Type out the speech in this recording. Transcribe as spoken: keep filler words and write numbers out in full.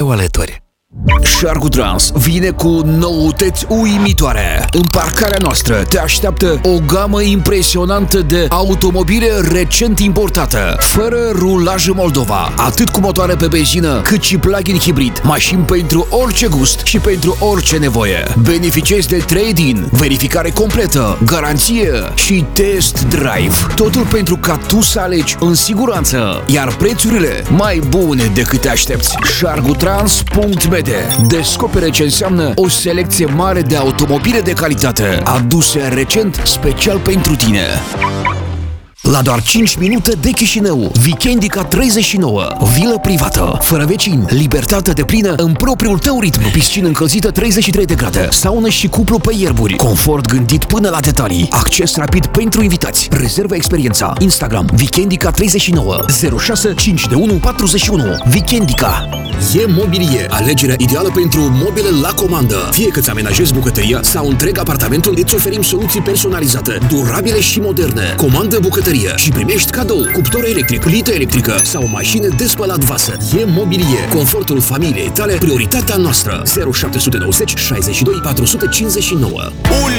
toaleturi. Shargutrans vine cu noutăți uimitoare. În parcarea noastră te așteaptă o gamă impresionantă de automobile recent importată, fără rulaj în Moldova, atât cu motoare pe benzină, cât și plug-in hibrid, mașini pentru orice gust și pentru orice nevoie. Beneficiezi de trade-in, verificare completă, garanție și test drive. Totul pentru ca tu să alegi în siguranță, iar prețurile mai bune decât te aștepți. Shargutrans punct m d. Descopere ce înseamnă o selecție mare de automobile de calitate aduse recent special pentru tine. La doar cinci minute de Chișinău, Weekendica treizeci și nouă, vilă privată, fără vecini, libertate deplină în propriul tău ritm, piscină încălzită treizeci și trei de grade, saună și cuplu pe ierburi, confort gândit până la detalii, acces rapid pentru invitați, rezervă experiența, Instagram, Weekendica treizeci și nouă, zero șase cinci unu patruzeci și unu, Weekendica. E Mobilie, alegerea ideală pentru mobile la comandă. Fie că îți amenajezi bucătăria sau întreg apartamentul, îți oferim soluții personalizate, durabile și moderne. Comandă bucătărie și primești cadou cuptor electric, plită electrică sau mașină de spălat vasă. E Mobilie, confortul familiei tale, prioritatea noastră. zero șapte nouă zero șaizeci și doi patru sute cincizeci și nouă.